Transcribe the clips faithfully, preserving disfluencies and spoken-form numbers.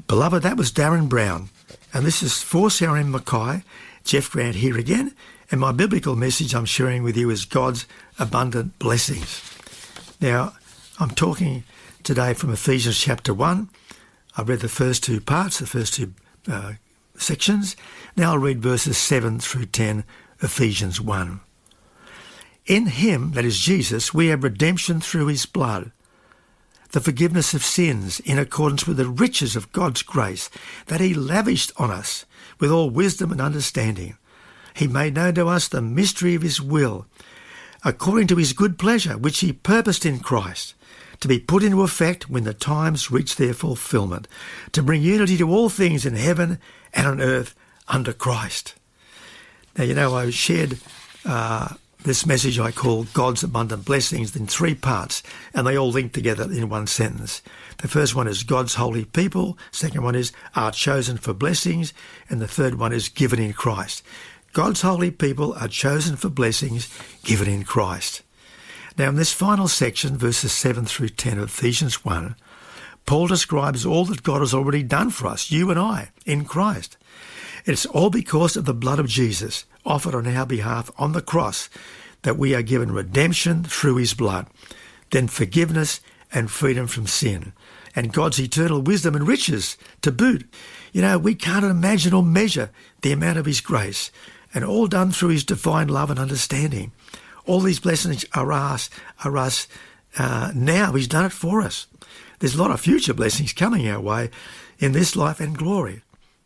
Beloved, that was Darren Brown. And this is for Sarah M. Mackay, Jeff Grant here again. And my biblical message I'm sharing with you is God's abundant blessings. Now, I'm talking today from Ephesians chapter one. I've read the first two parts, the first two uh, sections. Now I'll read verses seven through ten, Ephesians one. In him, that is Jesus, we have redemption through his blood, the forgiveness of sins in accordance with the riches of God's grace that he lavished on us with all wisdom and understanding. He made known to us the mystery of his will, according to his good pleasure, which he purposed in Christ, to be put into effect when the times reach their fulfillment, to bring unity to all things in heaven and on earth under Christ. Now, you know, I shared uh, this message I call God's abundant blessings in three parts, and they all link together in one sentence. The first one is God's holy people. Second one is are chosen for blessings. And the third one is given in Christ. God's holy people are chosen for blessings given in Christ. Now, in this final section, verses seven through ten of Ephesians one, Paul describes all that God has already done for us, you and I, in Christ. It's all because of the blood of Jesus offered on our behalf on the cross that we are given redemption through his blood, then forgiveness and freedom from sin, and God's eternal wisdom and riches to boot. You know, we can't imagine or measure the amount of his grace, and all done through his divine love and understanding. All these blessings are us, are us uh, now. He's done it for us. There's a lot of future blessings coming our way in this life and glory.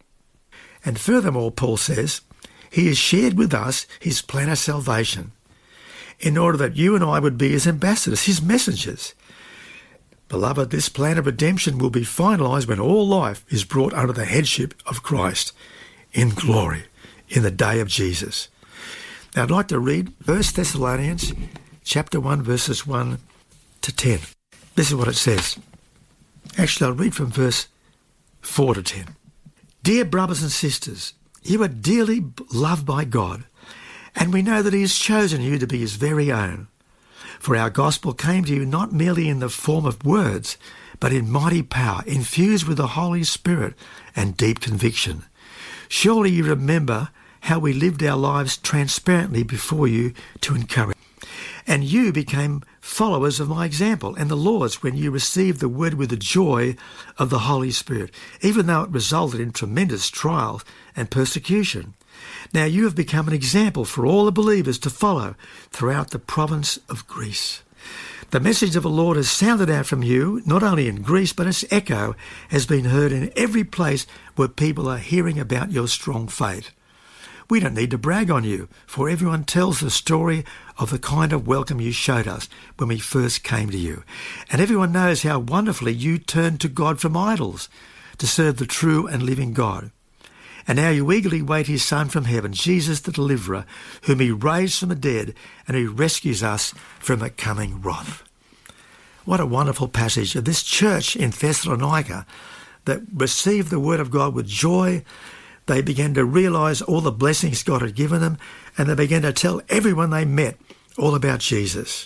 And furthermore, Paul says, he has shared with us his plan of salvation in order that you and I would be his ambassadors, his messengers. Beloved, this plan of redemption will be finalised when all life is brought under the headship of Christ in glory, in the day of Jesus. Now I'd like to read First Thessalonians chapter one, verses one to ten. This is what it says. Actually, I'll read from verse four to ten. Dear brothers and sisters, you are dearly loved by God, and we know that he has chosen you to be his very own. For our gospel came to you not merely in the form of words, but in mighty power, infused with the Holy Spirit and deep conviction. Surely you remember how we lived our lives transparently before you to encourage. And you became followers of my example and the Lord's when you received the word with the joy of the Holy Spirit, even though it resulted in tremendous trials and persecution. Now you have become an example for all the believers to follow throughout the province of Greece. The message of the Lord has sounded out from you, not only in Greece, but its echo has been heard in every place where people are hearing about your strong faith. We don't need to brag on you, for everyone tells the story of the kind of welcome you showed us when we first came to you. And everyone knows how wonderfully you turned to God from idols to serve the true and living God. And now you eagerly wait his Son from heaven, Jesus the deliverer, whom he raised from the dead and who rescues us from the coming wrath. What a wonderful passage of this church in Thessalonica that received the word of God with joy. They began to realise all the blessings God had given them, and they began to tell everyone they met all about Jesus.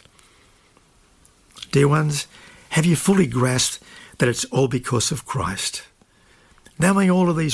Dear ones, have you fully grasped that it's all because of Christ? Knowing all of these